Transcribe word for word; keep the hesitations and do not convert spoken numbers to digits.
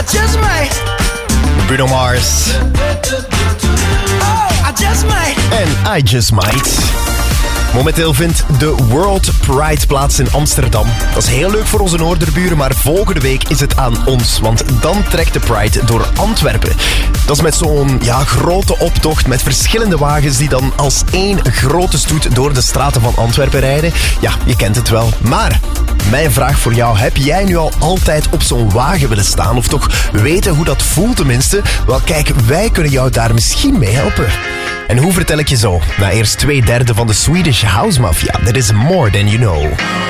just might. Bruno Mars. Oh, I just might. En I Just Might. Momenteel vindt de World Pride plaats in Amsterdam. Dat is heel leuk voor onze noorderburen, maar volgende week is het aan ons. Want dan trekt de Pride door Antwerpen. Dat is met zo'n ja, grote optocht met verschillende wagens die dan als één grote stoet door de straten van Antwerpen rijden. Ja, je kent het wel. Maar mijn vraag voor jou, heb jij nu al altijd op zo'n wagen willen staan? Of toch weten hoe dat voelt tenminste? Wel kijk, wij kunnen jou daar misschien mee helpen. En hoe vertel ik je zo? Na eerst twee derde van de Swedish House Mafia. That is More Than You Know.